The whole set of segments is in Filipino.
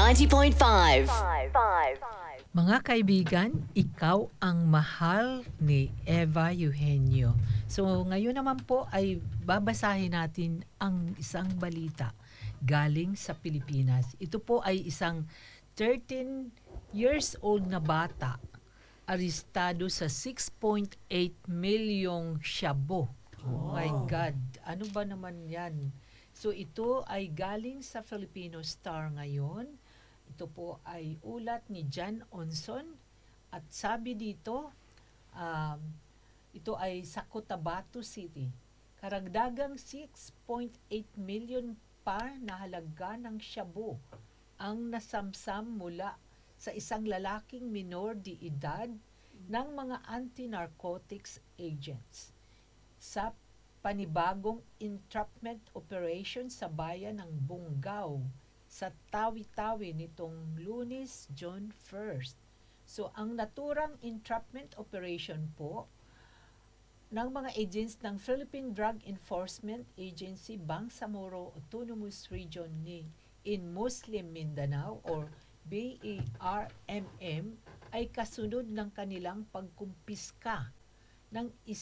90.5. Mga kaibigan, ikaw ang mahal ni Eva Eugenio. So ngayon naman po ay babasahin natin ang isang balita galing sa Pilipinas. Ito po ay isang 13 years old na bata arestado sa 6.8 milyong shabu. Oh my God, ano ba naman yan? So ito ay galing sa Filipino Star ngayon. Ito po ay ulat ni John Onson at sabi dito, ito ay sa Cotabato City. Karagdagang 6.8 million pa na halaga ng shabu ang nasamsam mula sa isang lalaking minor de edad ng mga anti-narcotics agents sa panibagong entrapment operation sa bayan ng Bungaw sa Tawi-Tawi nitong Lunes, June 1st. So, ang naturang entrapment operation po ng mga agents ng Philippine Drug Enforcement Agency Bangsamoro Autonomous Region in Muslim Mindanao or BARMM ay kasunod ng kanilang pagkumpiska ng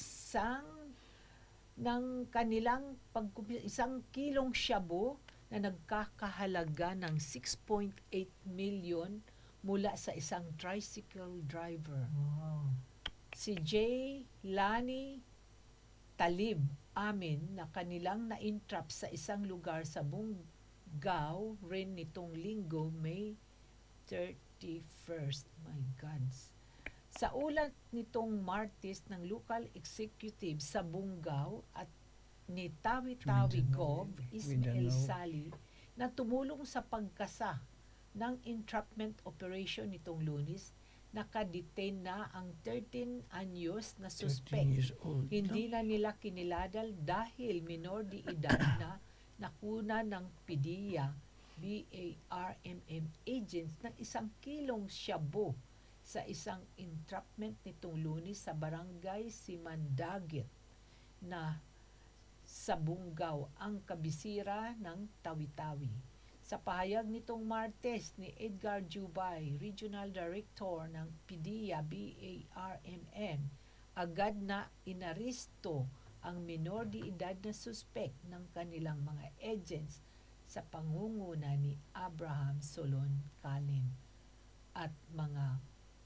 isang kilong shabu na nagkakahalaga ng 6.8 million mula sa isang tricycle driver. Wow. Si J. Lani Talib amin na kanilang na-entrap sa isang lugar sa Bungaw rin nitong linggo, May 31st. My God. Sa ulat nitong Martes ng local executive sa Bungaw at ni Tawi-Tawi Gov. Ismael Sali na tumulong sa pagkasa ng entrapment operation nitong Lunes, nakadetain na ang 13 anyos na suspect. Hindi na nila kiniladal dahil minor de edad na nakuna ng PDEA BARMM agents ng 1 kilong shabu sa isang entrapment nitong Lunes sa barangay Simandagit na sa Bungaw, ang kabisira ng Tawi-Tawi. Sa pahayag nitong Martes ni Edgar Jubay, Regional Director ng PDEA BARMM, agad na inaresto ang minor de edad na suspect ng kanilang mga agents sa pangunguna ni Abraham Solon Kalim at mga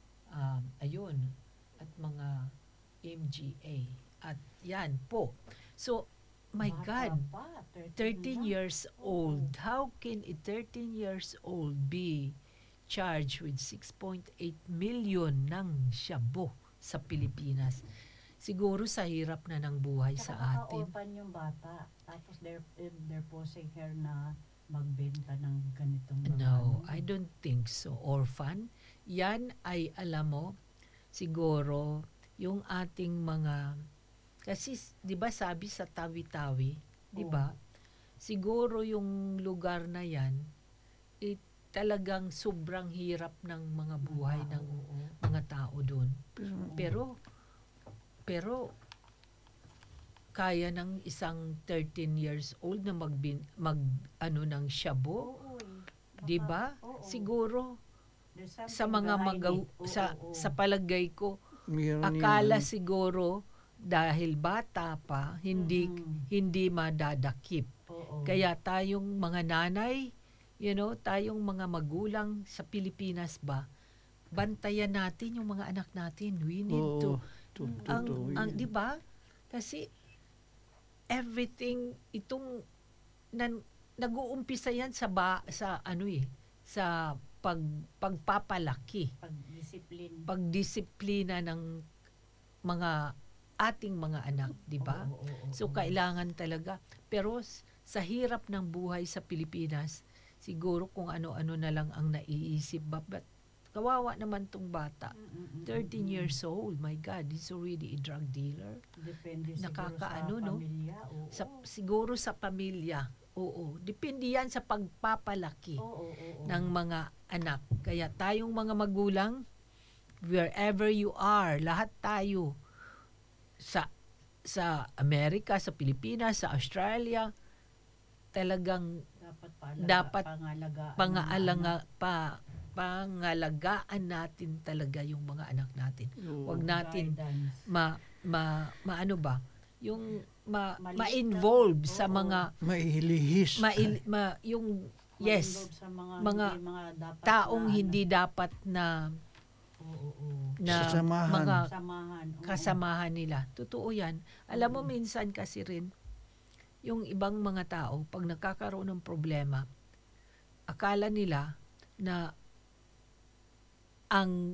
at mga MGA. At yan po. So, my God, 13 years old. How can a 13 years old be charged with 6.8 million ng shabu sa Pilipinas? Siguro sa hirap na ng buhay sa atin. Orphan yung bata. Tapos they're forcing her na magbenta ng ganitong mga No, I don't think so. Orphan? Yan ay, alam mo, siguro, yung ating mga, kasi, di ba sabi sa Tawi-Tawi, di ba? Siguro yung lugar na yan, talagang sobrang hirap ng mga buhay ng mga tao doon. Pero kaya ng isang 13 years old na ng shabu, di ba? Siguro sa mga sa palagay ko, akala siguro dahil bata pa, hindi madadakip. Kaya tayong mga nanay, tayong mga magulang sa Pilipinas ba, bantayan natin yung mga anak natin. We need to di ba? Kasi everything itong nag-uumpisa yan sa pagpapalaki, pagdisiplina ng mga ating mga anak, di ba? So kailangan talaga, pero sa hirap ng buhay sa Pilipinas, siguro kung ano-ano na lang ang naiisip, but kawawa naman tong bata. 13 years old, my God, he's already a drug dealer. Depende Nakakaano, siguro sa pamilya. Siguro sa pamilya. Oo. Depende yan sa pagpapalaki ng mga anak. Kaya tayong mga magulang, wherever you are, lahat tayo, sa Amerika, sa Pilipinas, sa Australia, talagang dapat pangalagaan pangalagaan natin talaga yung mga anak natin. Huwag natin ano ba? Yung ma-involve sa mga mailihis. Yung sa mga taong hindi dapat na mga kasamahan nila. Totoo yan. Alam mo, minsan kasi rin, yung ibang mga tao, pag nakakaroon ng problema, akala nila na ang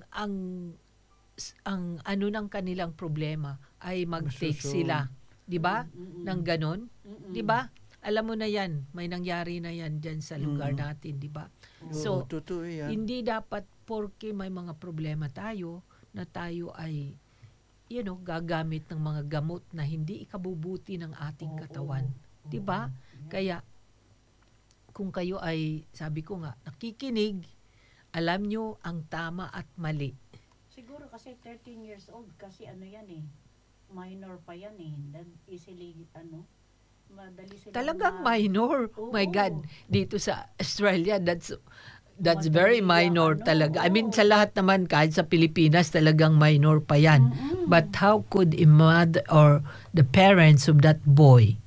ano ng kanilang problema ay mag-take sila. 'Di ba? Nang ganon. 'Di ba? Alam mo na yan, may nangyari na yan dyan sa lugar natin, 'di ba? So, totoo yan. Hindi dapat porke may mga problema tayo na tayo ay gagamit ng mga gamot na hindi ikabubuti ng ating katawan. 'Di ba? Kaya kung kayo ay, sabi ko nga, nakikinig, alam nyo ang tama at mali. Siguro kasi 13 years old kasi yan minor pa yan easily madali sila talagang minor. My God, dito sa Australia, that's very minor talaga. I mean, sa lahat naman, kahit sa Pilipinas, talagang minor pa yan. But how could a mother or the parents of that boy,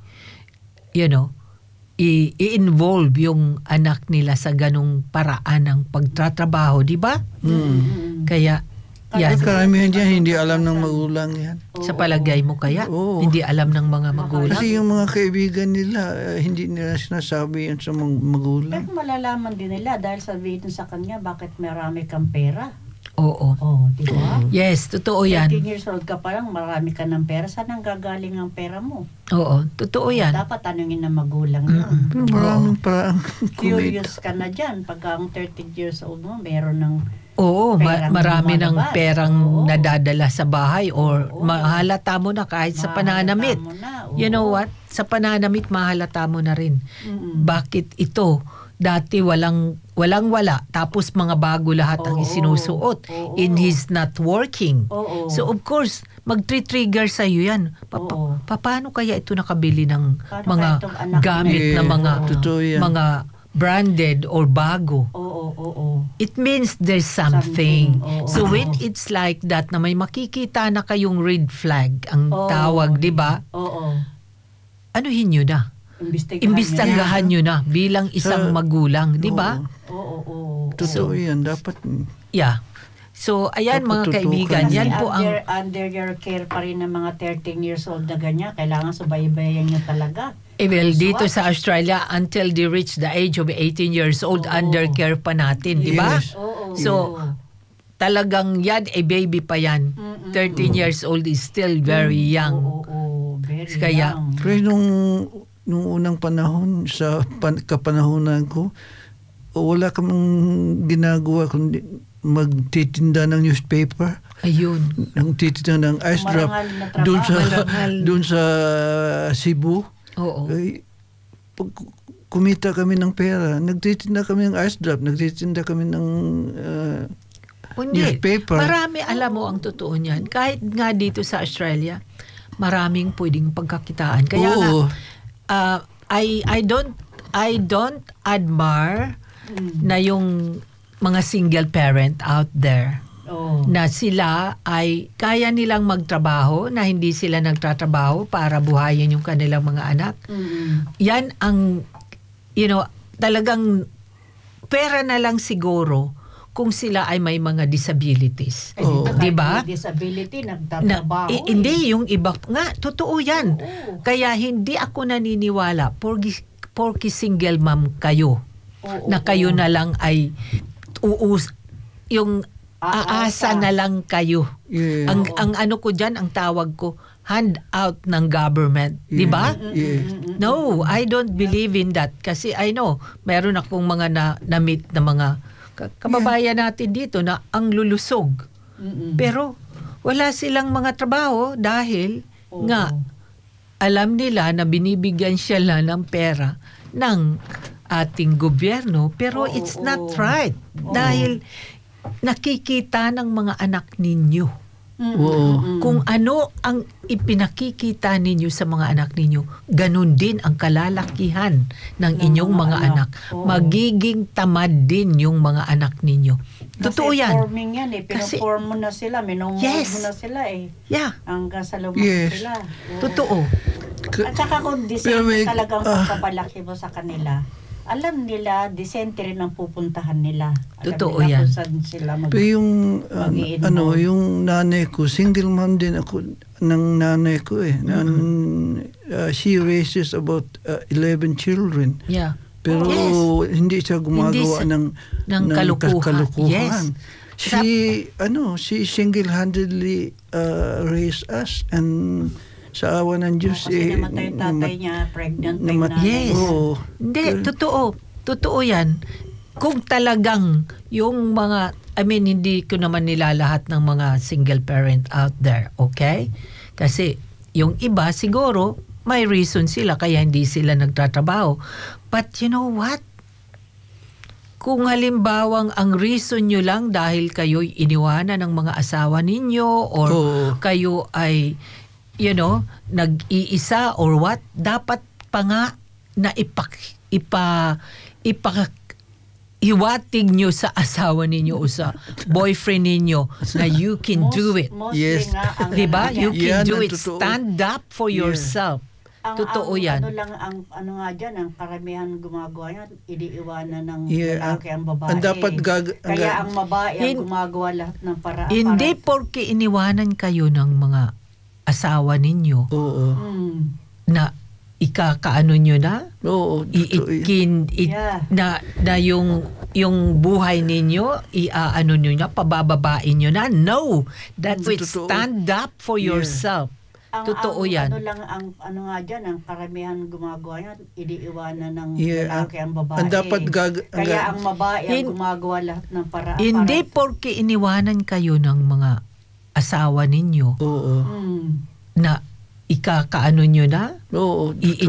i-involve yung anak nila sa ganung paraan ng pagtatrabaho, di ba? Kaya, yan. Karamihan dyan, hindi alam ng magulang yan. Sa palagay mo kaya? Hindi alam ng mga magulang? Kasi yung mga kaibigan nila, hindi nila sinasabi yan sa mga magulang. Pero malalaman din nila dahil sabihin sa kanya, bakit marami kang pera? Oo. Di ba? Yes, totoo yan. 13 years old ka pa lang, marami ka ng pera. Saan ang gagaling ang pera mo? Oo, totoo yan. Dapat tanungin ng magulang yun. Maraming parang curious ka na dyan. Pag ang 13 years old mo, meron ng marami ng perang nadadala sa bahay or mahalata mo na kahit sa pananamit. You know what? Sa pananamit, mahalata mo na rin. Bakit ito? Dati walang-wala. Tapos mga bago lahat ang isinusuot. And he's not working. So of course, mag-trigger sa'yo yan. Paano kaya ito nakabili ng mga gamit na mga branded or bago? It means there's something. So when it's like that na may makikita na kayong red flag ang tawag, di ba? Anuhin nyo na. Imbestigahan nyo na bilang isang magulang, di ba? Totoo yan. Dapat. Yeah. So, ayan mga kaibigan, yan po ang under your care pa rin ng mga 13 years old na ganyan. Kailangan subaybayan nyo talaga. Well, dito sa Australia, until they reach the age of 18 years old, under care pa natin, di ba? Yes. So, talagang yan, baby pa yan. 13 years old is still very young. Very Kaya, young. Pero nung unang panahon, sa kapanahonan ko, wala kamang ginagawa kundi magtitinda ng newspaper. Ayun. Magtitinda ng ice drop doon sa Cebu. Oo. Pag kumita kami ng pera, nagtitinda kami ng ice drop, nagtitinda kami ng newspaper. Marami, alam mo ang totoo niyan. Kahit nga dito sa Australia, maraming pwedeng pagkakitaan. Kaya nga, I don't admire na yung mga single parent out there na sila ay kaya nilang magtrabaho, na hindi sila nagtatrabaho para buhayin yung kanilang mga anak. Yan ang, talagang pera na lang siguro kung sila ay may mga disabilities. Di ba? Disability, nagtatrabaho. Hindi, yung iba nga, totoo yan. Kaya hindi ako naniniwala porky single mom kayo, na kayo na lang ay yung aasa na lang kayo. Yeah. Ang ano ko dyan, ang tawag ko, handout ng government. Di ba? No, I don't believe in that. Kasi I know, meron akong mga na-meet na mga kababayan natin dito na ang lulusog. Pero wala silang mga trabaho dahil nga alam nila na binibigyan sila ng pera ng ating gobyerno, pero it's not right. Dahil nakikita ng mga anak ninyo Oo. Kung ano ang ipinakikita ninyo sa mga anak ninyo, ganun din ang kalalakihan ng inyong mga anak. Oo. Magiging tamad din yung mga anak ninyo. Totoo Kasi yan. forming yan eh. Pinoform mo na sila. Minumuhod Yes. mo na sila eh. Yeah, Hanggang sa lumaki Yes. sila. Oo. totoo. At saka kung Pero disente may- talagang pagpapalaki mo sa kanila, alam nila, disente rin ang pupuntahan nila. Alam Totoo nila yan. kung saan sila Pero yung, Mag-i-involve. yung nanay ko, single mom din ako ng nanay ko eh. She raises about 11 children. Yeah. Pero Yes. hindi siya gumagawa Hindi ng kalukuhan. Yes. She single-handedly raised us, and sa awa ng Diyos kasi namatay yung tatay niya, pregnant pa yung nanay. Yes. Oo. Hindi, totoo. Totoo yan. Kung talagang yung mga, hindi ko naman nilalahat ng mga single parent out there, okay? Kasi yung iba siguro, may reason sila kaya hindi sila nagtatrabaho. But you know what? Kung halimbawang ang reason nyo lang dahil kayo'y iniwanan ng mga asawa ninyo or Oo. kayo ay nag-iisa or what, dapat pa nga na iwatig nyo sa asawa ninyo o sa boyfriend ninyo na you can do it. Mostly Yes. nga, ang Diba? You can Yan do ang it. totoo. Stand up for Yeah. yourself. Totoo yan. Ano lang, ano nga dyan, ang karamihan gumagawa yan, iniiwanan ng Yeah. lalaki ang babae. Ang dapat Kaya ang babae ang Hin- gumagawa lahat ng paraan. Hindi porke iniwanan kayo ng mga asawa ninyo Oo. na ikakaano nyo na, Oo. totoo yun. Yeah. na yung buhay ninyo, iaano nyo na, pabababain nyo na. No! That's it. Totoo. Stand up for Yeah. yourself. Totoo yan. Ano lang, ano nga dyan, ang karamihan gumagawa yan, iniiwanan ng Yeah. lalaki ang babae. Ang dapat Kaya ang babae ang Hin- gumagawa lahat ng paraan. Hindi porke iniwanan kayo ng mga asawa ninyo Oo. Mm. na ikakaano nyo na, Oo. i-